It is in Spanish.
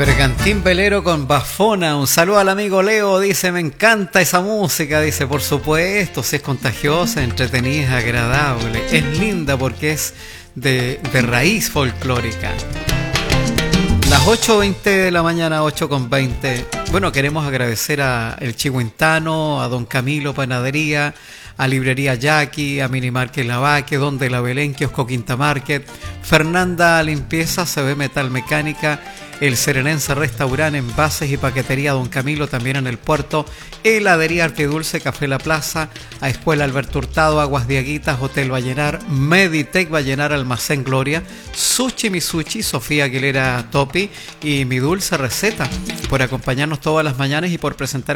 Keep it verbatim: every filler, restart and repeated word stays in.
Bergantín Velero con Bafona. Un saludo al amigo Leo. Dice, me encanta esa música. Dice, por supuesto, si es contagiosa, entretenida, agradable. Es linda porque es de, de raíz folclórica. Las ocho veinte de la mañana, ocho con veinte. Bueno, queremos agradecer a El Chihuintano, a Don Camilo Panadería, a Librería Jackie, a Mini Market Lavaque, Don de la Belén, Kiosco Quinta Market, Fernanda Limpieza, C B Metal Mecánica, El Serenense Restaurante, Envases y Paquetería Don Camilo, también en el puerto, Heladería Artidulce, Café La Plaza, a Escuela Alberto Hurtado, Aguas de Aguitas, Hotel Vallenar, Meditec Vallenar, Almacén Gloria, Sushi Misuchi, Sofía Aguilera Topi y Mi Dulce Receta, por acompañarnos todas las mañanas y por presentar